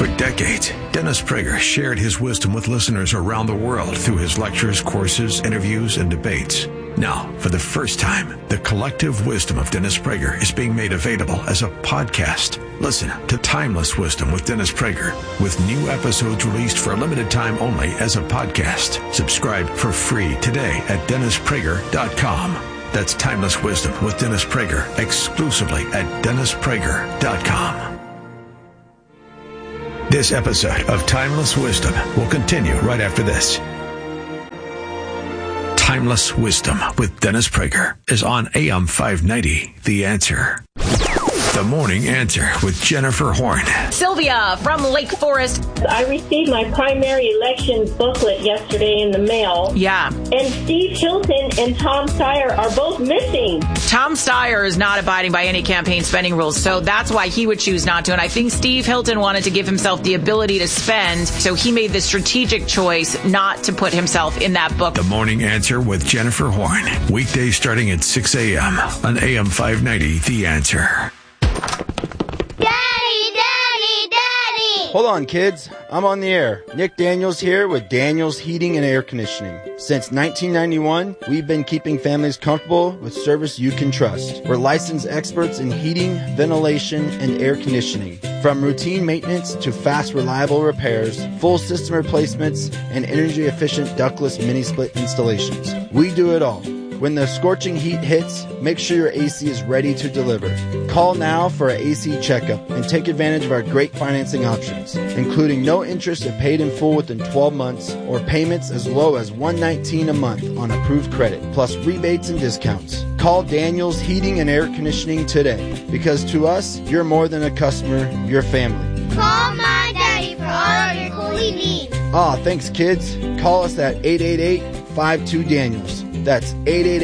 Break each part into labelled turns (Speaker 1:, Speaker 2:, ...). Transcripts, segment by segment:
Speaker 1: For decades, Dennis Prager shared his wisdom with listeners around the world through his lectures, courses, interviews, and debates. Now, for the first time, the collective wisdom of Dennis Prager is being made available as a podcast. Listen to Timeless Wisdom with Dennis Prager, with new episodes released for a limited time only as a podcast. Subscribe for free today at DennisPrager.com. That's Timeless Wisdom with Dennis Prager, exclusively at DennisPrager.com. This episode of Timeless Wisdom will continue right after this. Timeless Wisdom with Dennis Prager is on AM 590, The Answer. The Morning Answer with Jennifer Horn.
Speaker 2: Sylvia from Lake Forest.
Speaker 3: I received my primary election booklet yesterday in the mail.
Speaker 2: Yeah.
Speaker 3: And Steve Hilton and Tom Steyer are both missing.
Speaker 2: Tom Steyer is not abiding by any campaign spending rules, so that's why he would choose not to. And I think Steve Hilton wanted to give himself the ability to spend, so he made the strategic choice not to put himself in that book.
Speaker 1: The Morning Answer with Jennifer Horn. Weekdays starting at 6 a.m. on AM 590, The Answer.
Speaker 4: Hold on, kids. I'm on the air. Nick Daniels here with Daniels Heating and Air Conditioning. Since 1991, we've been keeping families comfortable with service you can trust. We're licensed experts in heating, ventilation, and air conditioning. From routine maintenance to fast, reliable repairs, full system replacements, and energy-efficient ductless mini-split installations. We do it all. When the scorching heat hits, make sure your AC is ready to deliver. Call now for an AC checkup and take advantage of our great financing options, including no interest if paid in full within 12 months or payments as low as $119 a month on approved credit, plus rebates and discounts. Call Daniels Heating and Air Conditioning today, because to us, you're more than a customer, you're family.
Speaker 5: Call my daddy for all of your cooling needs.
Speaker 4: Thanks, kids. Call us at 888-52-DANIELS. That's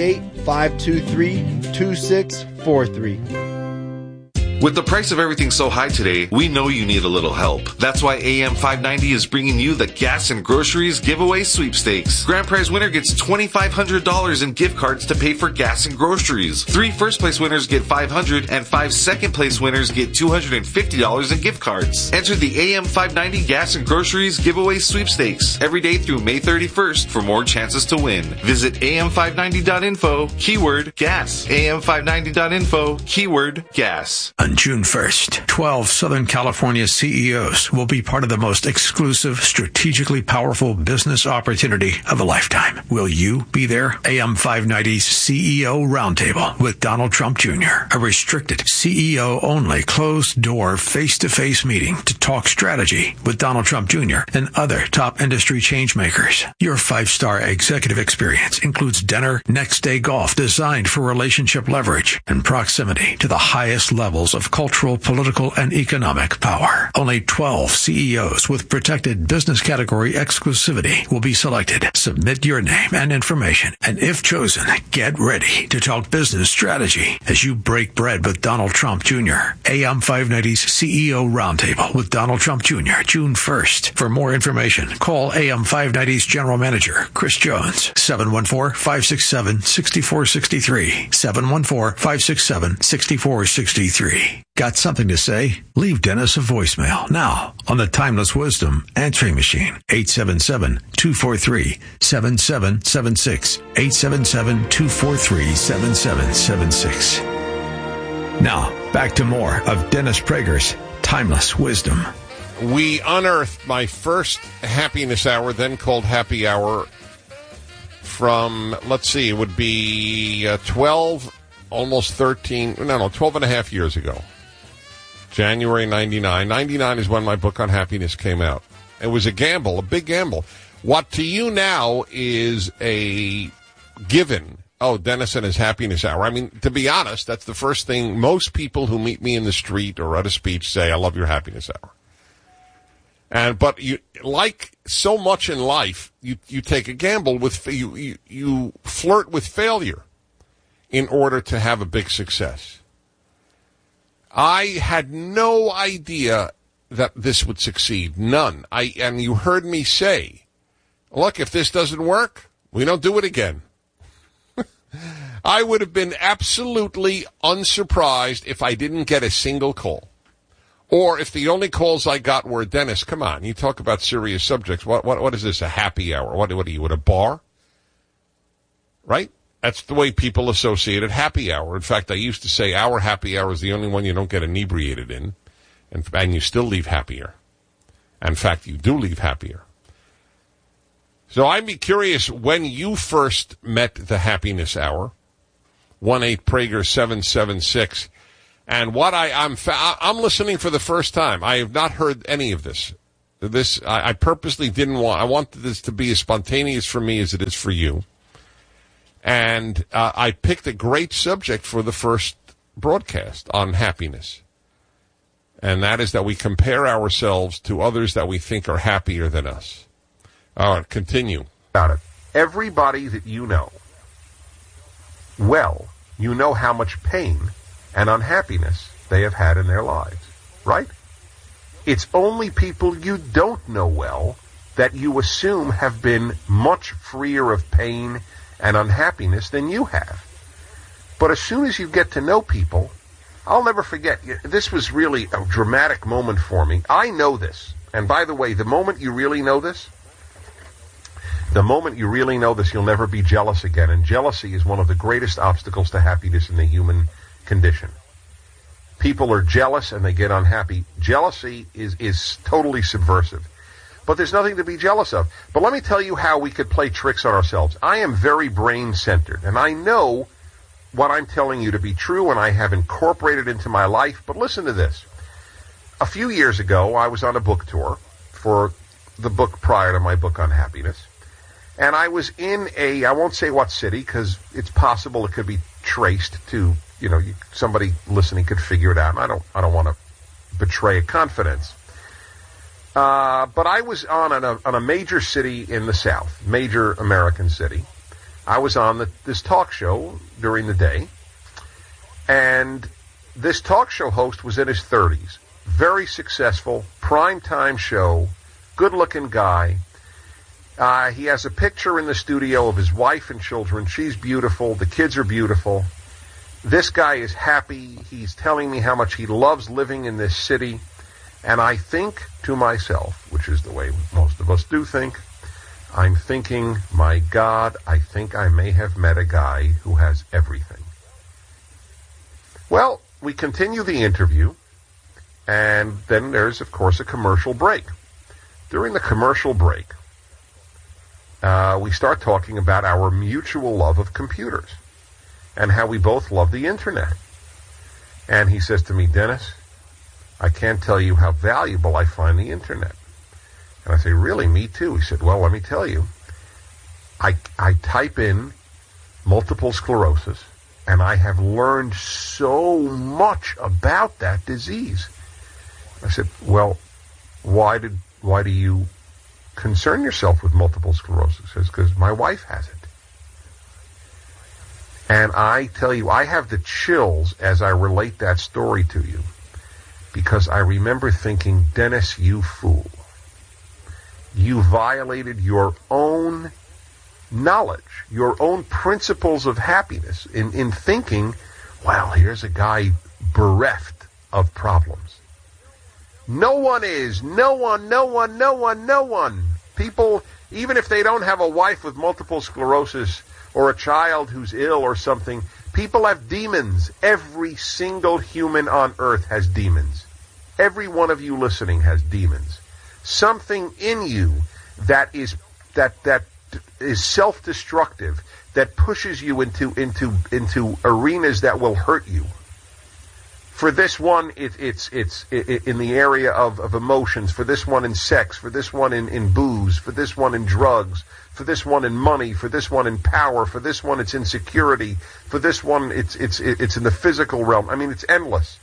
Speaker 4: 888-523-2643.
Speaker 6: With the price of everything so high today, we know you need a little help. That's why AM 590 is bringing you the Gas and Groceries Giveaway Sweepstakes. Grand prize winner gets $2,500 in gift cards to pay for gas and groceries. 3 first-place winners get $500, and 5 second-place winners get $250 in gift cards. Enter the AM 590 Gas and Groceries Giveaway Sweepstakes every day through May 31st for more chances to win. Visit am590.info, keyword gas. am590.info, keyword gas.
Speaker 1: On June 1st, 12 Southern California CEOs will be part of the most exclusive, strategically powerful business opportunity of a lifetime. Will you be there? AM 590's CEO Roundtable with Donald Trump Jr., a restricted CEO-only, closed-door, face-to-face meeting to talk strategy with Donald Trump Jr. and other top industry changemakers. Your 5-star executive experience includes dinner, next-day golf designed for relationship leverage and proximity to the highest levels of cultural, political, and economic power. Only 12 CEOs with protected business category exclusivity will be selected. Submit your name and information, and if chosen, get ready to talk business strategy as you break bread with Donald Trump Jr. AM 590's CEO Roundtable with Donald Trump Jr., June 1st. For more information, call AM 590's General Manager, Chris Jones, 714-567-6463, 714-567-6463. Got something to say? Leave Dennis a voicemail now on the Timeless Wisdom answering machine. 877-243-7776. 877-243-7776. Now, back to more of Dennis Prager's Timeless Wisdom.
Speaker 7: We unearthed my first happiness hour, then called Happy Hour, from, let's see, it would be 12 and a half years ago. January 99. 99 is when my book on happiness came out. It was a gamble, a big gamble. What to you now is a given. Oh, Dennis and his happiness hour. I mean, to be honest, that's the first thing most people who meet me in the street or at a speech say, I love your happiness hour. But you, like so much in life, you take a gamble with, you flirt with failure in order to have a big success. I had no idea that this would succeed. None. And you heard me say, look, if this doesn't work, we don't do it again. I would have been absolutely unsurprised if I didn't get a single call. Or if the only calls I got were, Dennis, come on, you talk about serious subjects. What is this, a happy hour? What are you, at a bar? Right? That's the way people associated happy hour. In fact, I used to say our happy hour is the only one you don't get inebriated in, and you still leave happier. In fact, you do leave happier. So I'd be curious when you first met the happiness hour, 1-8-Prager-776. And what I'm listening for the first time. I have not heard any of this. I purposely didn't want. I wanted this to be as spontaneous for me as it is for you. And I picked a great subject for the first broadcast on happiness, and that is that we compare ourselves to others that we think are happier than us. All right, continue.
Speaker 8: About it. Everybody that you know, well, you know how much pain and unhappiness they have had in their lives, right? It's only people you don't know well that you assume have been much freer of pain and unhappiness than you have. But as soon as you get to know people, I'll never forget, this was really a dramatic moment for me. I know this. And by the way, the moment you really know this, you'll never be jealous again. And jealousy is one of the greatest obstacles to happiness in the human condition. People are jealous and they get unhappy. Jealousy is totally subversive. But there's nothing to be jealous of. But let me tell you how we could play tricks on ourselves. I am very brain-centered, and I know what I'm telling you to be true, and I have incorporated into my life. But listen to this. A few years ago, I was on a book tour for the book prior to my book on happiness. And I was in I won't say what city, because it's possible it could be traced to, somebody listening could figure it out. And I don't want to betray a confidence. But I was on a major city in the South, major American city. I was on this talk show during the day, and this talk show host was in his 30s. Very successful, primetime show, good-looking guy. He has a picture in the studio of his wife and children. She's beautiful. The kids are beautiful. This guy is happy. He's telling me how much he loves living in this city. And I think to myself, which is the way most of us do think, I'm thinking, my God, I think I may have met a guy who has everything. Well, we continue the interview, and then there's, of course, a commercial break. During the commercial break, we start talking about our mutual love of computers and how we both love the Internet. And he says to me, Dennis, I can't tell you how valuable I find the Internet. And I say, really, me too? He said, well, let me tell you. I type in multiple sclerosis, and I have learned so much about that disease. I said, well, why do you concern yourself with multiple sclerosis? He says, because my wife has it. And I tell you, I have the chills as I relate that story to you, because I remember thinking, Dennis, you fool. You violated your own knowledge, your own principles of happiness in thinking, well, here's a guy bereft of problems. No one is. No one. People, even if they don't have a wife with multiple sclerosis or a child who's ill or something, people have demons. Every single human on earth has demons. Every one of you listening has demons. Something in you that is self-destructive, that pushes you into arenas that will hurt you. For this one, it's in the area of emotions. For this one, in sex. For this one, in booze. For this one, in drugs. For this one, in money. For this one, in power. For this one, it's insecurity. For this one, it's in the physical realm. I mean, it's endless.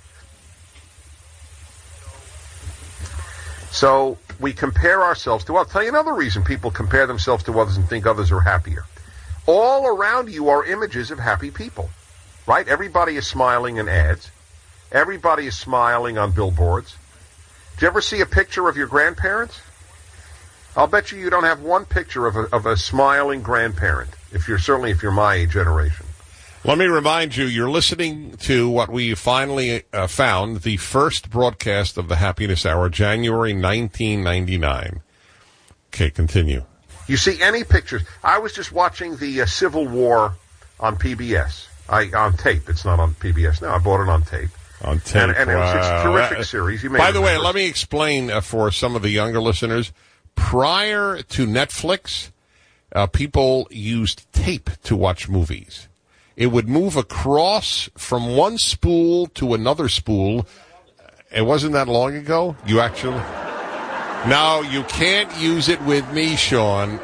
Speaker 8: So we compare ourselves to. I'll tell you another reason people compare themselves to others and think others are happier. All around you are images of happy people, right? Everybody is smiling in ads. Everybody is smiling on billboards. Did you ever see a picture of your grandparents? I'll bet you don't have one picture of a smiling grandparent, if you're my age generation.
Speaker 7: Let me remind you, you're listening to what we finally found, the first broadcast of the Happiness Hour, January 1999. Okay, continue.
Speaker 8: You see any pictures? I was just watching the Civil War on PBS. On tape. It's not on PBS now. I bought it on tape.
Speaker 7: On tape.
Speaker 8: And
Speaker 7: wow.
Speaker 8: it's a terrific series. You may
Speaker 7: By the way,
Speaker 8: remember.
Speaker 7: let me explain for some of the younger listeners. Prior to Netflix, people used tape to watch movies. It would move across from one spool to another spool. It wasn't that long ago. You actually... No, you can't use it with me, Sean.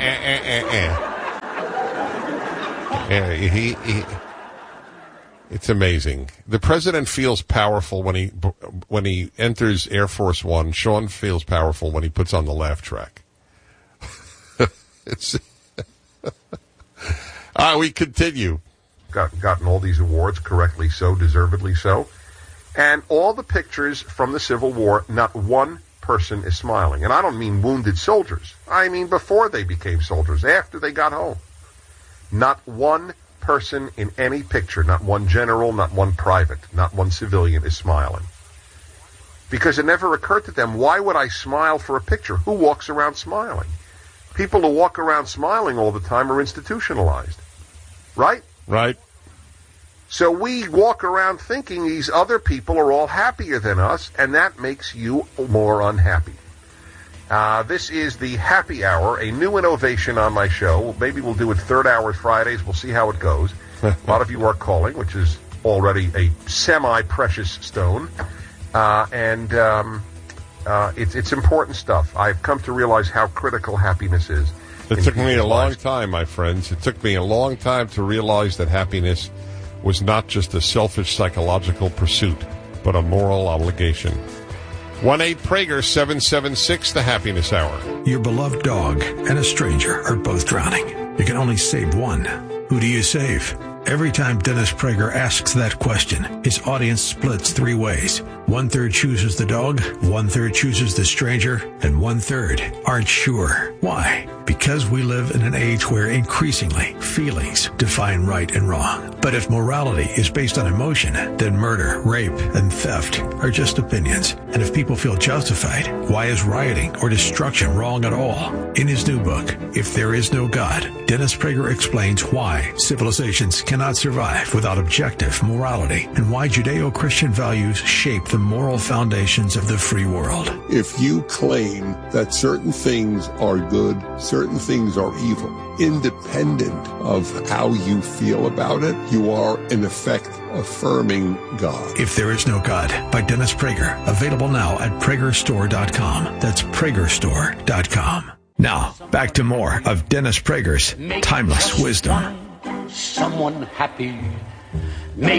Speaker 7: It's amazing. The president feels powerful when he enters Air Force One. Sean feels powerful when he puts on the laugh track. We continue.
Speaker 8: Gotten all these awards, correctly so, deservedly so. And all the pictures from the Civil War, not one person is smiling. And I don't mean wounded soldiers. I mean before they became soldiers, after they got home. Not one person in any picture, not one general, not one private, not one civilian is smiling. Because it never occurred to them, why would I smile for a picture? Who walks around smiling? People who walk around smiling all the time are institutionalized. Right?
Speaker 7: Right.
Speaker 8: So we walk around thinking these other people are all happier than us, and that makes you more unhappy. This is the Happy Hour, a new innovation on my show. Maybe we'll do it third hour Fridays. We'll see how it goes. A lot of you are calling, which is already a semi-precious stone. It's important stuff. I've come to realize how critical happiness is.
Speaker 7: It took me a long time, my friends. It took me a long time to realize that happiness was not just a selfish psychological pursuit, but a moral obligation. 1-8-PRAGER-776, the Happiness Hour.
Speaker 1: Your beloved dog and a stranger are both drowning. You can only save one. Who do you save? Every time Dennis Prager asks that question, his audience splits three ways. 1/3 chooses the dog, 1/3 chooses the stranger, and 1/3 aren't sure. Why? Because we live in an age where increasingly feelings define right and wrong. But if morality is based on emotion, then murder, rape, and theft are just opinions. And if people feel justified, why is rioting or destruction wrong at all? In his new book, If There Is No God, Dennis Prager explains why civilizations cannot survive without objective morality and why Judeo-Christian values shape the moral foundations of the free world.
Speaker 9: If you claim that certain things are good, certain things are evil, independent of how you feel about it, you are, in effect, affirming God.
Speaker 1: If There Is No God by Dennis Prager. Available now at PragerStore.com. That's PragerStore.com. Now, back to more of Dennis Prager's Timeless Wisdom.
Speaker 10: Someone happy. Make